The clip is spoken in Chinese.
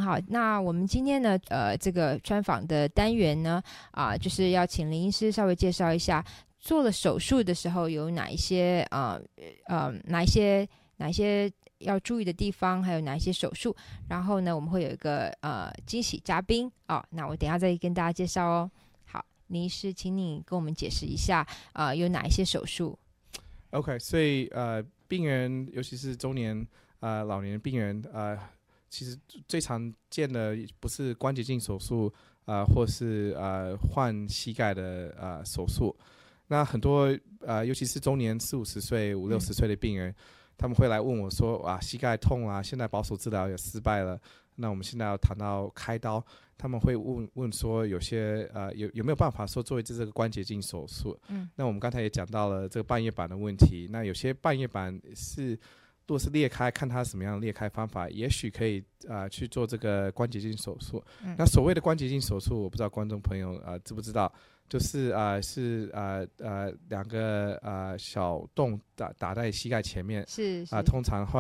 好，那我们今天呢，这个专访的单元呢，就是要请林医师稍微介绍一下，做了手术的时候有哪一些哪一些要注意的地方，还有哪一些手术。然后呢，我们会有一个惊喜嘉宾那我等一下再跟大家介绍哦。好，林医师，请你跟我们解释一下有哪一些手术。 OK， 所以病人尤其是中年老年病人其实最常见的不是关节镜手术或是换膝盖的手术。那很多尤其是中年40-50岁、50-60岁的病人，他们会来问我说膝盖痛现在保守治疗也失败了，那我们现在要谈到开刀，他们会问说有些有没有办法说做这个关节镜手术。那我们刚才也讲到了这个半月板的问题，那有些半月板如果是裂开，看它什么样的裂开方法，也许可以去做这个关节镜手术。那所谓的关节镜手术，我不知道观众朋友知不知道，就是两个小洞打在膝盖前面， 是通常